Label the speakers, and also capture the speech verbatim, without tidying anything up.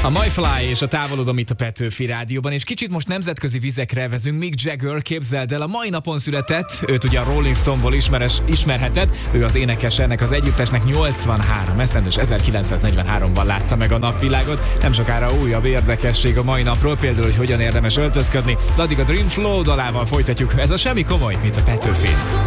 Speaker 1: A Mayfly és a Távolodom itt a Petőfi Rádióban, és kicsit most nemzetközi vizekre vezünk. Mick Jagger, képzeld el, a mai napon született, őt ugye a Rolling Stone-ból ismeres, ismerheted, ő az énekes ennek az együttesnek, nyolcvanhárom esztendős, ezerkilencszáznegyvenháromban látta meg a napvilágot. Nem sokára újabb érdekesség a mai napról, például, hogy hogyan érdemes öltözködni, de addig a Dream Flow dalával folytatjuk. Ez a semmi komoly, mint a Petőfi.